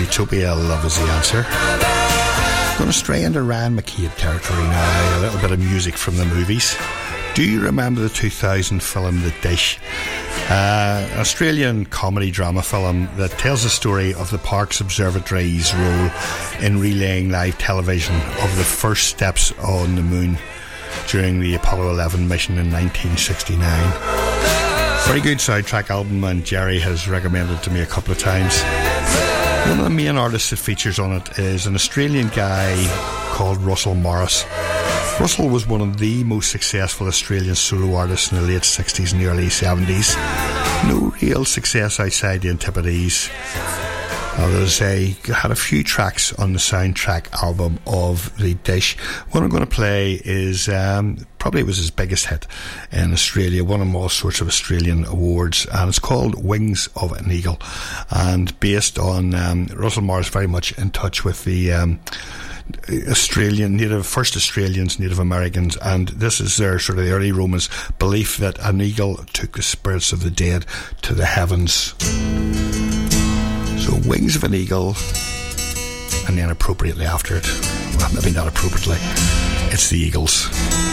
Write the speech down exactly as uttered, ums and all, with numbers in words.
Utopia, Love Is The Answer. Going to stray into Ryan McCabe territory now, a little bit of music from the movies. Do you remember the two thousand film The Dish? Uh, an Australian comedy drama film that tells the story of the Parkes Observatory's role in relaying live television of the first steps on the moon during the Apollo eleven mission in nineteen sixty-nine. Very good soundtrack album, and Jerry has recommended it to me a couple of times. One of the main artists that features on it is an Australian guy called Russell Morris. Russell was one of the most successful Australian solo artists in the late sixties and early seventies. No real success outside the Antipodes. Although they had a few tracks on the soundtrack album of The Dish. What I'm going to play is um, probably it was his biggest hit in Australia, won him all sorts of Australian awards, and it's called Wings of an Eagle, and based on um, Russell Morris very much in touch with the um, Australian native first Australians, Native Americans, and this is their sort of the early Romans belief that an eagle took the spirits of the dead to the heavens. So Wings of an Eagle, and then appropriately after it, well, maybe not appropriately, it's the Eagles.